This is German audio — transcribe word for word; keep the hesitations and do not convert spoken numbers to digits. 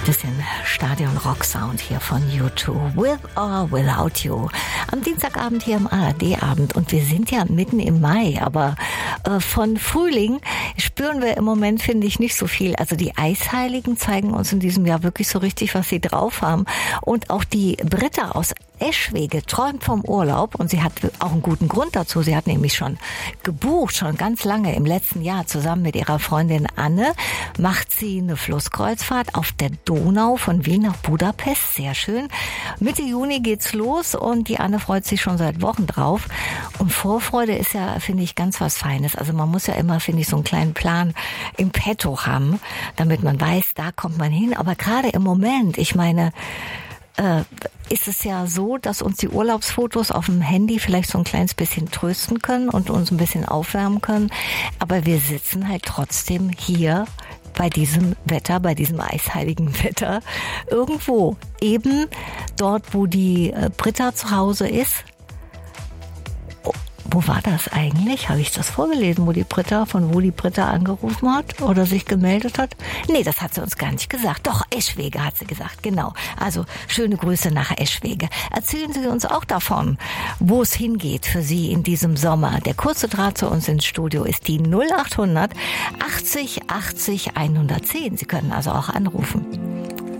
Bisschen Stadion-Rock-Sound hier von U zwei, With or Without You. Am Dienstagabend hier im A R D-Abend und wir sind ja mitten im Mai, aber äh, von Frühling spüren wir im Moment, finde ich, nicht so viel. Also die Eisheiligen zeigen uns in diesem Jahr wirklich so richtig, was sie drauf haben. Und auch die Britta aus Eschwege träumt vom Urlaub und sie hat auch einen guten Grund dazu. Sie hat nämlich schon gebucht, schon ganz lange im letzten Jahr zusammen mit ihrer Freundin Anne macht sie eine Flusskreuzfahrt auf der Donau von Wien nach Budapest. Sehr schön. Mitte Juni geht's los und die Anne freut sich schon seit Wochen drauf. Und Vorfreude ist ja, finde ich, ganz was Feines. Also man muss ja immer, finde ich, so einen kleinen Plan im Petto haben, damit man weiß, da kommt man hin. Aber gerade im Moment, ich meine, äh, ist es ja so, dass uns die Urlaubsfotos auf dem Handy vielleicht so ein kleines bisschen trösten können und uns ein bisschen aufwärmen können. Aber wir sitzen halt trotzdem hier bei diesem Wetter, bei diesem eisheiligen Wetter, irgendwo. Eben dort, wo die äh, Britta zu Hause ist. Wo war das eigentlich? Habe ich das vorgelesen, wo die Britta, von wo die Britta angerufen hat oder sich gemeldet hat? Nee, das hat sie uns gar nicht gesagt. Doch, Eschwege hat sie gesagt, genau. Also schöne Grüße nach Eschwege. Erzählen Sie uns auch davon, wo es hingeht für Sie in diesem Sommer. Der kurze Draht zu uns ins Studio ist die null acht hundert achtzig achtzig hundertzehn. Sie können also auch anrufen.